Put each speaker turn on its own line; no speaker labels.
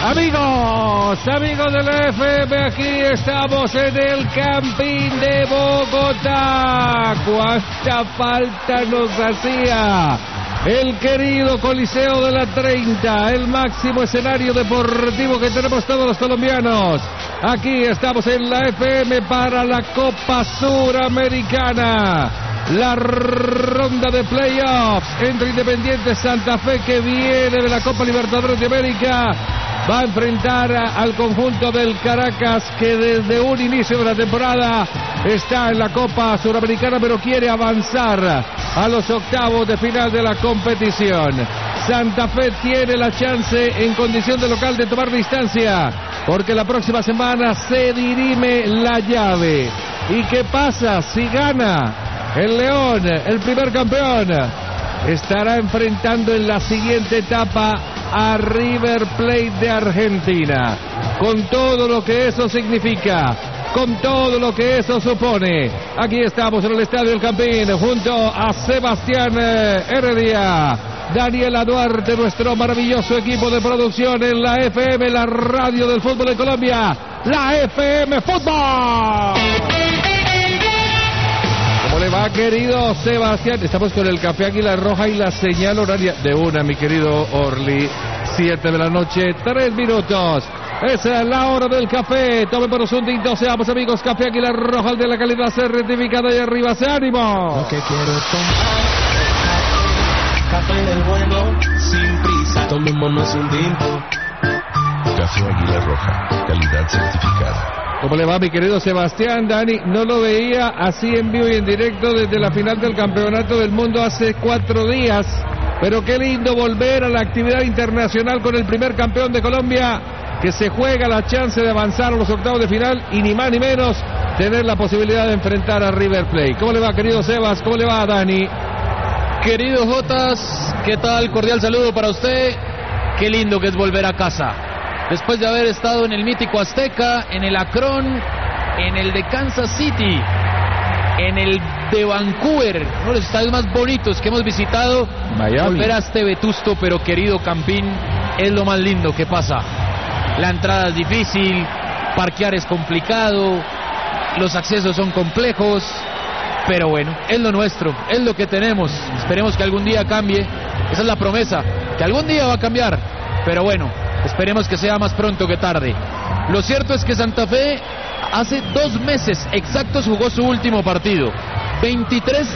Amigos del FM, aquí estamos en el Campín de Bogotá. Cuánta falta nos hacía el querido Coliseo de la 30, el máximo escenario deportivo que tenemos todos los colombianos. Aquí estamos en la FM para la Copa Suramericana. La ronda de playoffs entre Independiente Santa Fe, que viene de la Copa Libertadores de América, va a enfrentar al conjunto del Caracas, que desde un inicio de la temporada está en la Copa Suramericana, pero quiere avanzar a los octavos de final de la competición. Santa Fe tiene la chance en condición de local de tomar distancia, porque la próxima semana se dirime la llave. ¿Y qué pasa si gana? El León, el primer campeón, estará enfrentando en la siguiente etapa a River Plate de Argentina, con todo lo que eso significa, con todo lo que eso supone. Aquí estamos en el Estadio El Campín, junto a Sebastián Heredia, Daniela Duarte, nuestro maravilloso equipo de producción en la FM, la radio del fútbol de Colombia, la FM Fútbol. ¿Cómo le va, querido Sebastián? Estamos con el Café Águila Roja y la señal horaria de una, mi querido Orly. 7 de la noche, 3 minutos. Es la hora del café. Tomen por un tinto, seamos amigos. Café Águila Roja, el de la calidad certificada, y arriba se ánimo.
Lo que quiero es tomar café del bueno, sin prisa. Tomémonos un tinto.
Café Águila Roja, calidad certificada.
¿Cómo le va, mi querido Sebastián? Dani, no lo veía así en vivo y en directo desde la final del Campeonato del Mundo hace 4 días. Pero qué lindo volver a la actividad internacional con el primer campeón de Colombia, que se juega la chance de avanzar a los octavos de final y ni más ni menos tener la posibilidad de enfrentar a River Plate. ¿Cómo le va, querido Sebas? ¿Cómo le va, Dani?
Querido Jotas, ¿qué tal? Cordial saludo para usted. Qué lindo que es volver a casa. Después de haber estado en el mítico Azteca, en el Akron, en el de Kansas City, en el de Vancouver, uno de los estadios más bonitos que hemos visitado,
Miami.
Volver a este vetusto pero querido Campín es lo más lindo que pasa. La entrada es difícil, parquear es complicado, los accesos son complejos, pero bueno, es lo nuestro, es lo que tenemos. Esperemos que algún día cambie, esa es la promesa, que algún día va a cambiar, pero bueno, esperemos que sea más pronto que tarde. Lo cierto es que Santa Fe hace 2 meses exactos jugó su último partido. 23